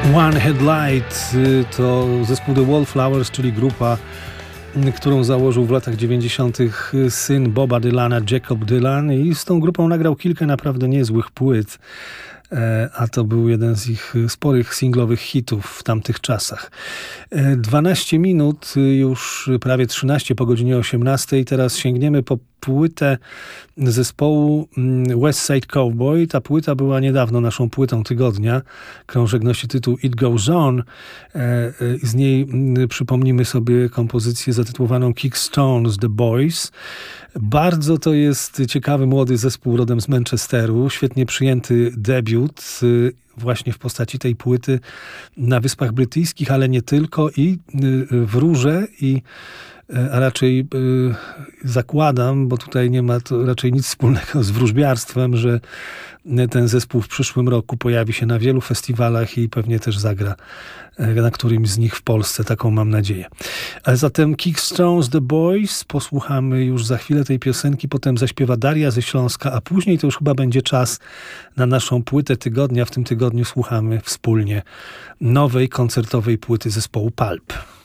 One Headlight to zespół The Wallflowers, czyli grupa, którą założył w latach 90. syn Boba Dylana, Jacob Dylan, i z tą grupą nagrał kilka naprawdę niezłych płyt, a to był jeden z ich sporych singlowych hitów w tamtych czasach. 12 minut, już prawie 13 po godzinie 18. Teraz sięgniemy po płytę zespołu West Side Cowboy. Ta płyta była niedawno naszą płytą tygodnia. Krążek nosi tytuł It Goes On. Z niej przypomnimy sobie kompozycję zatytułowaną Kickstones The Boys. Bardzo to jest ciekawy młody zespół rodem z Manchesteru. Świetnie przyjęty debiut właśnie w postaci tej płyty na Wyspach Brytyjskich, ale nie tylko, i w Rurze, a raczej zakładam, bo tutaj nie ma to raczej nic wspólnego z wróżbiarstwem, że ten zespół w przyszłym roku pojawi się na wielu festiwalach i pewnie też zagra na którymś z nich w Polsce. Taką mam nadzieję. A zatem Kickstones The Boys. Posłuchamy już za chwilę tej piosenki, potem zaśpiewa Daria ze Śląska, a później to już chyba będzie czas na naszą płytę tygodnia. W tym tygodniu słuchamy wspólnie nowej koncertowej płyty zespołu Pulp.